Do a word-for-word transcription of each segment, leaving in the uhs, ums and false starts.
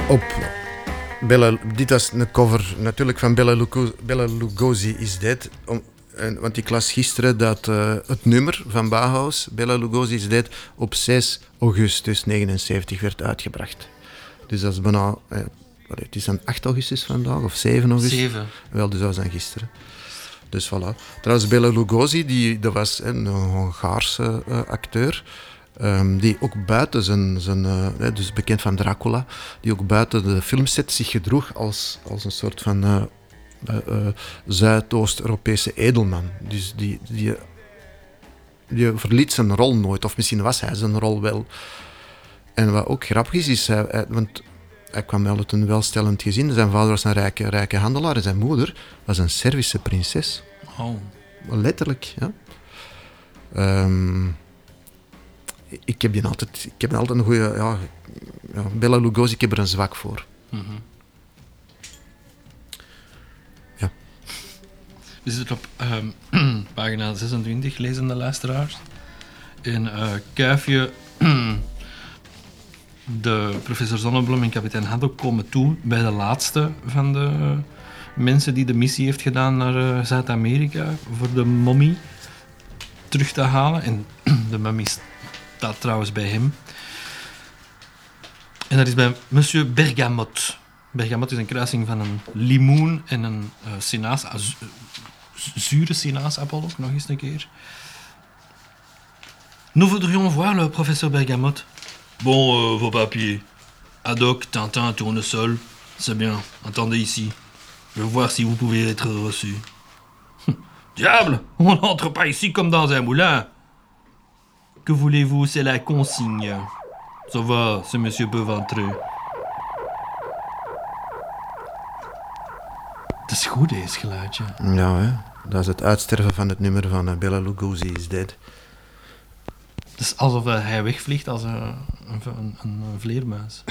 Op Bela, dit is een cover natuurlijk van Bela, Lugo, Bela Lugosi is Dead. Om, en, want ik las gisteren dat uh, het nummer van Bauhaus, Bela Lugosi is Dead, op zes augustus negenenzeventig werd uitgebracht. Dus dat is bijna... Eh, het is dan acht augustus vandaag, of zeven augustus? zeven. Wel, dus dat was dan gisteren. Dus voilà. Trouwens, Bela Lugosi, die, dat was een Hongaarse uh, acteur... Um, die ook buiten zijn, zijn uh, dus bekend van Dracula, die ook buiten de filmset zich gedroeg als, als een soort van uh, uh, uh, Zuidoost-Europese edelman. Dus die, die, die verliet zijn rol nooit, of misschien was hij zijn rol wel. En wat ook grappig is, is hij, hij, want hij kwam wel uit een welstellend gezin. Zijn vader was een rijke, rijke handelaar en zijn moeder was een Servische prinses. Oh. Letterlijk, ja. Um, Ik heb, die altijd, ik heb altijd een goede... Ja, ja, Bela Lugosi, ik heb er een zwak voor. Mm-hmm. Ja. We zitten op um, pagina zesentwintig, lezende luisteraars. In uh, Kuifje, de professor Zonnebloem en kapitein Haddock komen toe bij de laatste van de uh, mensen die de missie heeft gedaan naar uh, Zuid-Amerika voor de mommie terug te halen. En de mommie staat trouwens bij hem. En dat is bij monsieur Bergamotte. Bergamotte is een kruising van een limoen en een uh, sinaas, uh, zure sinaasappel ook nog eens een keer. Nous voudrions voir le professeur Bergamotte. Bon, euh, vos papiers. Haddock, Tintin, Tournesol. C'est bien. Attendez ici. Je veux voir si vous pouvez être reçu. Diable, on n'entre pas ici comme dans un moulin. Que voulez-vous, c'est la consigne. Ça va, ce monsieur peut entrer. Het is goed, deze geluidje. Ja, hè. Dat is het uitsterven van het nummer van uh, Bela Lugosi is Dead. Het is alsof uh, hij wegvliegt als uh, een, een, een vleermuis.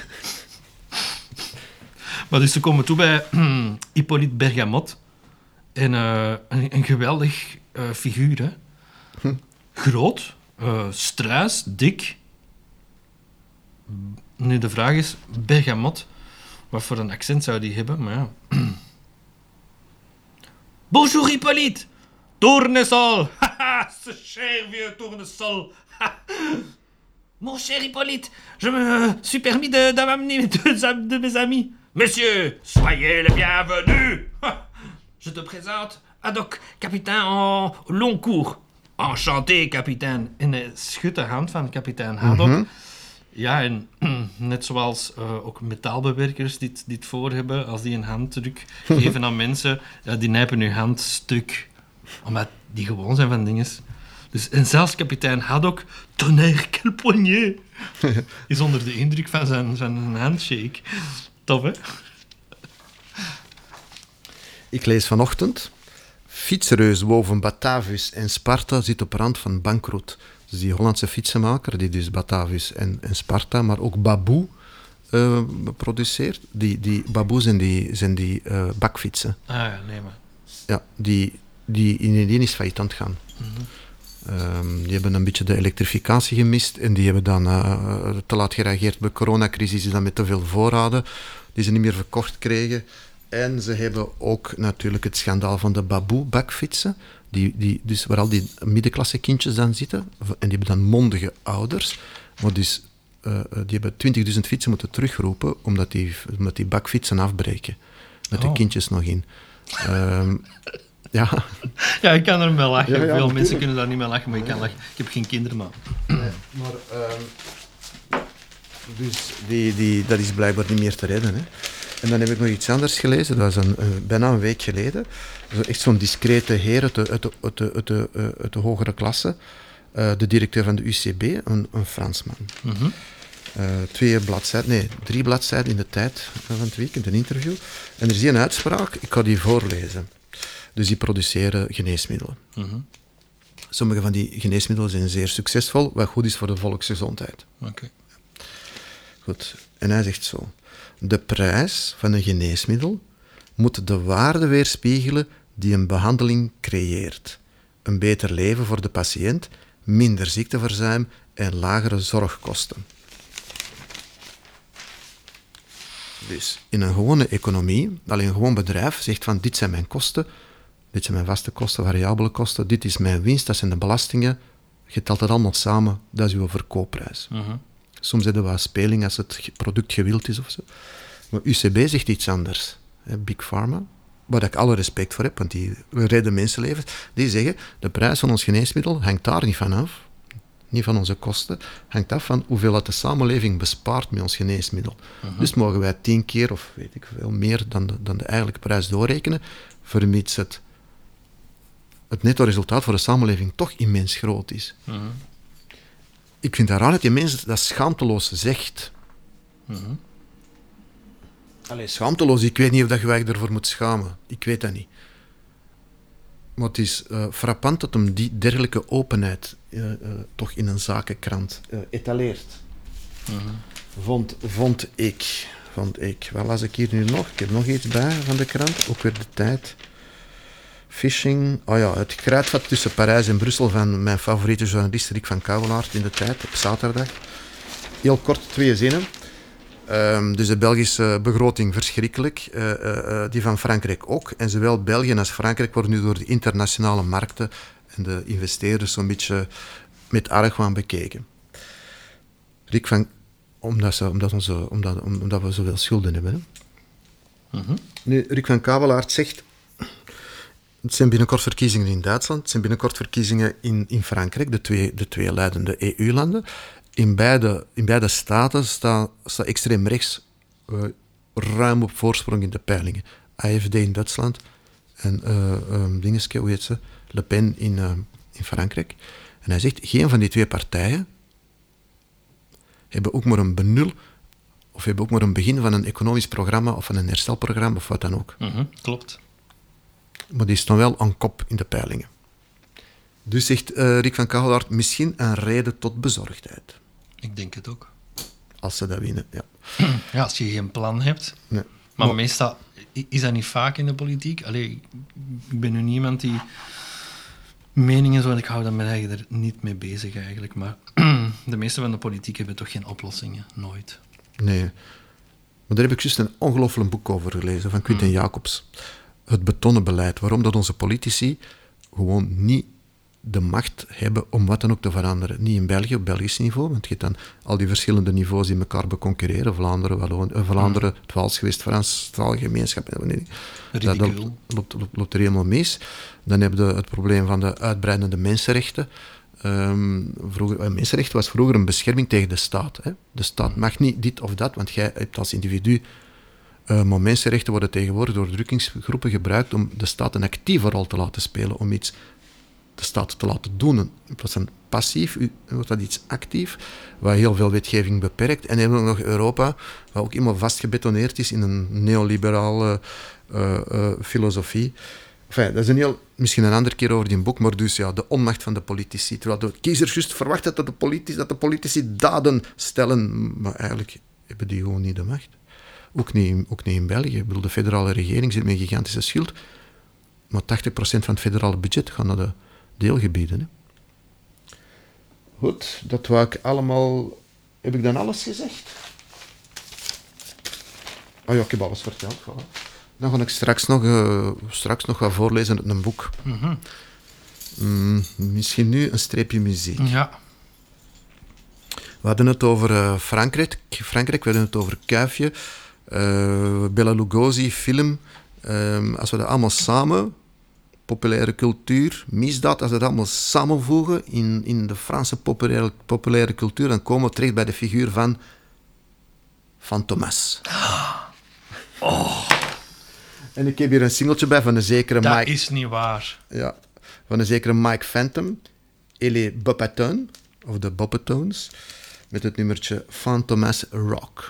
Maar dus ze komen toe bij uh, Hippolyte Bergamotte. En uh, een, een geweldig uh, figuur, hè. Hm. Groot. Uh, struis, dik. Nu, de vraag is, Bergamotte, wat voor een accent zou die hebben? Maar ja. Bonjour Hippolyte! Tournesol! Haha, ce cher vieux Tournesol! Mon cher Hippolyte, je me suis permis de, de m'amener deux de mes amis. Monsieur, soyez le bienvenu! Je te présente Haddock, capitaine en long cours. Enchanté, kapitein. En hij schudt de hand van kapitein Haddock. Mm-hmm. Ja, en net zoals uh, ook metaalbewerkers dit, dit voor hebben, als die een handdruk geven aan mensen, ja, die nijpen hun hand stuk. Omdat die gewoon zijn van dinges. Dus, en zelfs kapitein Haddock, tonnerre, quel poignet, is onder de indruk van zijn, zijn handshake. Tof, hè? Ik lees vanochtend... Fietsreus boven Batavus en Sparta zit op rand van bankroet. Dus die Hollandse fietsenmaker, die dus Batavus en, en Sparta, maar ook Babou uh, produceert. Die, die Babou zijn die, zijn die uh, bakfietsen. Ah ja, nee maar. Ja, die, die in die is failliet aan het gaan. Mm-hmm. Um, die hebben een beetje de elektrificatie gemist en die hebben dan uh, te laat gereageerd op de coronacrisis, die dan met te veel voorraden, die ze niet meer verkocht kregen. En ze hebben ook natuurlijk het schandaal van de Babou-bakfietsen, die, die, dus waar al die middenklasse kindjes dan zitten. En die hebben dan mondige ouders. Maar dus, uh, die hebben twintigduizend fietsen moeten terugroepen, omdat die, omdat die bakfietsen afbreken. Met oh. de kindjes nog in. Um, ja. ja, ik kan er wel lachen. Ja, ja, Veel natuurlijk. mensen kunnen daar niet mee lachen, maar ik kan lachen. Ik heb geen kinderen, maar... Nee, maar um, dus die, die, dat is blijkbaar niet meer te redden, hè. En dan heb ik nog iets anders gelezen, dat was een, uh, bijna een week geleden. Zo, echt zo'n discrete heer uit de, uit de, uit de, uit de, uh, uit de hogere klasse. Uh, de directeur van de U C B, een, een Fransman. Mm-hmm. Uh, twee bladzijden, nee, drie bladzijden in de tijd van het weekend, een interview. En er is een uitspraak, ik ga die voorlezen. Dus die produceren geneesmiddelen. Mm-hmm. Sommige van die geneesmiddelen zijn zeer succesvol, wat goed is voor de volksgezondheid. Okay. Goed, en hij zegt zo. De prijs van een geneesmiddel moet de waarde weerspiegelen die een behandeling creëert. Een beter leven voor de patiënt, minder ziekteverzuim en lagere zorgkosten. Dus in een gewone economie, alleen een gewoon bedrijf, zegt van dit zijn mijn kosten, dit zijn mijn vaste kosten, variabele kosten, dit is mijn winst, dat zijn de belastingen. Je telt dat allemaal samen, dat is uw verkoopprijs. Uh-huh. Soms hebben we wat speling als het product gewild is of zo. Maar U C B zegt iets anders. Hè, Big Pharma, waar ik alle respect voor heb, want die redden mensenlevens. Die zeggen, de prijs van ons geneesmiddel hangt daar niet van af. Niet van onze kosten. Hangt af van hoeveel dat de samenleving bespaart met ons geneesmiddel. Uh-huh. Dus mogen wij tien keer, of weet ik veel, meer dan de, dan de eigenlijke prijs doorrekenen, vermits het, het netto-resultaat voor de samenleving toch immens groot is. Uh-huh. Ik vind het raar dat die mensen dat schaamteloos zegt. Uh-huh. Allee, schaamteloos, ik weet niet of dat je ervoor moet schamen. Ik weet dat niet. Maar het is uh, frappant dat hem die dergelijke openheid uh, uh, toch in een zakenkrant uh, etaleert. Uh-huh. Vond, vond ik. Vond ik. Wat las ik hier nu nog? Ik heb nog iets bij van de krant. Ook weer de tijd. Phishing. Oh ja, het kruidvat tussen Parijs en Brussel van mijn favoriete journalist Rick van Kavelaert in de tijd, op zaterdag. Heel kort, twee zinnen. Um, dus de Belgische begroting verschrikkelijk, uh, uh, die van Frankrijk ook. En zowel België als Frankrijk worden nu door de internationale markten en de investeerders zo'n beetje met argwaan bekeken. Rick van, omdat, ze, omdat, onze, omdat, omdat we zoveel schulden hebben. Hè. Uh-huh. Nu, Rick van Kavelaert zegt, het zijn binnenkort verkiezingen in Duitsland, het zijn binnenkort verkiezingen in, in Frankrijk, de twee, de twee leidende E U-landen. In beide, in beide staten staat sta extreem rechts uh, ruim op voorsprong in de peilingen. A F D in Duitsland en uh, um, dingeske, hoe heet ze? Le Pen in, uh, in Frankrijk. En hij zegt, geen van die twee partijen hebben ook maar een benul of hebben ook maar een begin van een economisch programma of van een herstelprogramma of wat dan ook. Mm-hmm, klopt. Maar die staan wel aan kop in de peilingen. Dus zegt uh, Rick van Kavelaert, misschien een reden tot bezorgdheid. Ik denk het ook. Als ze dat winnen, ja. Ja, als je geen plan hebt. Nee. Maar, maar meestal is dat niet vaak in de politiek. Allee, ik ben nu niemand die meningen zo, en ik hou daar mijn eigen er niet mee bezig eigenlijk. Maar de meeste van de politiek hebben toch geen oplossingen. Nooit. Nee. Maar daar heb ik juist een ongelooflijk boek over gelezen, van Quinten mm. Jacobs. Het betonnen beleid. Waarom dat onze politici gewoon niet de macht hebben om wat dan ook te veranderen. Niet in België, op Belgisch niveau, want je hebt dan al die verschillende niveaus die elkaar beconcurreren. Vlaanderen, Wallon, uh, Vlaanderen, het Waals geweest, Frans, taalgemeenschap. Nee, dat loopt, loopt, loopt, loopt er helemaal mis. Dan heb je het probleem van de uitbreidende mensenrechten. Um, vroeger, uh, mensenrechten was vroeger een bescherming tegen de staat. Hè. De staat mag niet dit of dat, want jij hebt als individu... Uh, maar mensenrechten worden tegenwoordig door drukkingsgroepen gebruikt om de staat een actieve rol te laten spelen, om iets de staat te laten doen. In plaats van passief wordt dat iets actief, wat heel veel wetgeving beperkt. En dan hebben we nog Europa, wat ook helemaal vastgebetoneerd is in een neoliberale uh, uh, filosofie. Enfin, dat is een heel, misschien een andere keer over die boek, maar dus ja, de onmacht van de politici. Terwijl de kiezers juist verwachten dat de politici, dat de politici daden stellen, maar eigenlijk hebben die gewoon niet de macht. Ook niet, ook niet in België. Ik bedoel, de federale regering zit met een gigantische schuld, maar tachtig procent van het federale budget gaat naar de deelgebieden. Hè. Goed, dat wou ik allemaal... Heb ik dan alles gezegd? Oh ja, ik heb alles verteld. Voilà. Dan ga ik straks nog, uh, straks nog wat voorlezen uit een boek. Mm-hmm. Mm, misschien nu een streepje muziek. Ja. We hadden het over uh, Frankrijk, Frankrijk, we hadden het over Kuifje, uh, Bela Lugosi, film. Uh, als we dat allemaal samen... populaire cultuur, misdaad, als we dat allemaal samenvoegen in, in de Franse populaire, populaire cultuur, dan komen we terecht bij de figuur van van Thomas. Oh. En ik heb hier een singeltje bij van een zekere dat Mike... Dat is niet waar. Ja, van een zekere Mike Phantom, et les Bopatones, of de Bopatones, met het nummertje Van Thomas Rock.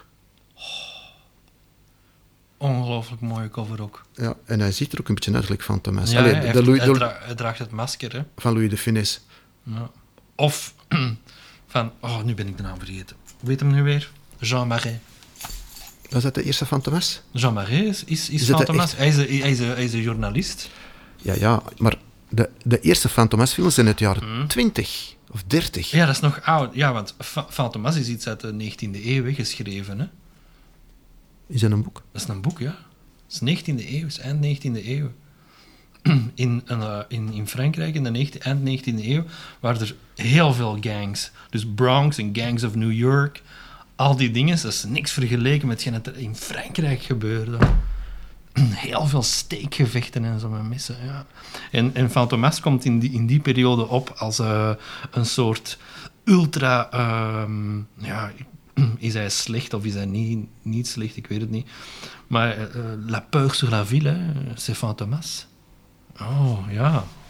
Ongelooflijk mooie cover ook. Ja, en hij ziet er ook een beetje uit van Thomas. Ja, Allee, hij, de heeft, Louis, hij, de, dra- hij draagt het masker, hè. Van Louis de Funès. Ja. Of van... Oh, nu ben ik de naam vergeten. Weet hem nu weer? Jean Marais. Was dat de eerste van Thomas? Jean Marais is, is, is, is van Thomas. Echt... Hij, is een, hij, is een, hij is een journalist. Ja, ja, maar de, de eerste Van Thomas films zijn uit de jaren hmm. twintig of dertig. Ja, dat is nog oud. Ja, want Van Thomas is iets uit de negentiende eeuw geschreven, hè. Is dat een boek? Dat is een boek, ja. Dat is negentiende eeuw, dat is eind negentiende eeuw. In, uh, in, in Frankrijk, in de negentiende, eind negentiende eeuw, waren er heel veel gangs. Dus Bronx en Gangs of New York, al die dingen, dat is niks vergeleken met wat er in Frankrijk gebeurde. Heel veel steekgevechten en zo met messen, ja. En, en Fantomas komt in die, in die periode op als uh, een soort ultra... Uh, ja, is hij slecht of is hij niet, niet slecht? Ik weet het niet. Maar uh, La peur sur la ville, c'est Fantomas. Oh, ja.